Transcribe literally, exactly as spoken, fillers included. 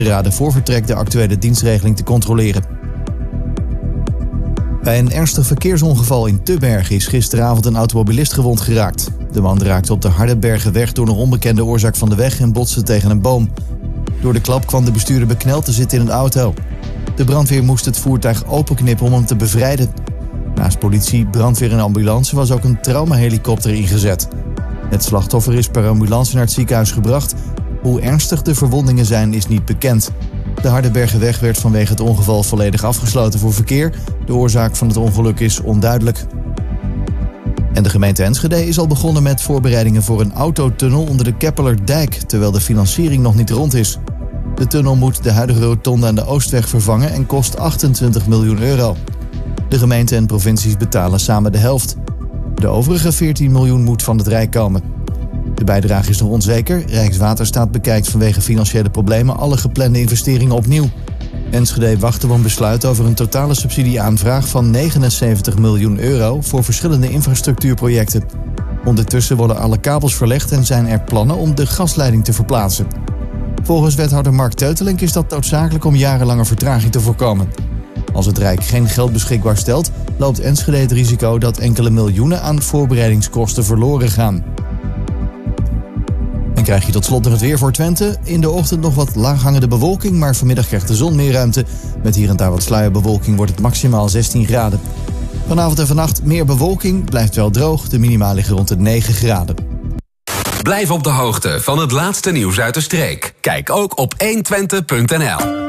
raden voor vertrek de actuele dienstregeling te controleren. Bij een ernstig verkeersongeval in Tubbergen is gisteravond een automobilist gewond geraakt. De man raakte op de Hardenbergenweg door een onbekende oorzaak van de weg en botste tegen een boom. Door de klap kwam de bestuurder bekneld te zitten in een auto. De brandweer moest het voertuig openknippen om hem te bevrijden. Naast politie, brandweer en ambulance was ook een traumahelikopter ingezet. Het slachtoffer is per ambulance naar het ziekenhuis gebracht. Hoe ernstig de verwondingen zijn is niet bekend. De Hardenbergenweg werd vanwege het ongeval volledig afgesloten voor verkeer. De oorzaak van het ongeluk is onduidelijk. En de gemeente Enschede is al begonnen met voorbereidingen voor een autotunnel onder de Keppelerdijk, terwijl de financiering nog niet rond is. De tunnel moet de huidige rotonde aan de Oostweg vervangen en kost achtentwintig miljoen euro. De gemeente en provincies betalen samen de helft. De overige veertien miljoen moet van het Rijk komen. De bijdrage is nog onzeker. Rijkswaterstaat bekijkt vanwege financiële problemen alle geplande investeringen opnieuw. Enschede wacht op een besluit over een totale subsidieaanvraag van negenenzeventig miljoen euro voor verschillende infrastructuurprojecten. Ondertussen worden alle kabels verlegd en zijn er plannen om de gasleiding te verplaatsen. Volgens wethouder Mark Teutelink is dat noodzakelijk om jarenlange vertraging te voorkomen. Als het Rijk geen geld beschikbaar stelt, loopt Enschede het risico dat enkele miljoenen aan voorbereidingskosten verloren gaan. En krijg je tot slot nog het weer voor Twente. In de ochtend nog wat laaghangende bewolking, maar vanmiddag krijgt de zon meer ruimte. Met hier en daar wat sluierbewolking wordt het maximaal zestien graden. Vanavond en vannacht meer bewolking, blijft wel droog. De minima liggen rond de negen graden. Blijf op de hoogte van het laatste nieuws uit de streek. Kijk ook op honderdtwintig punt n l.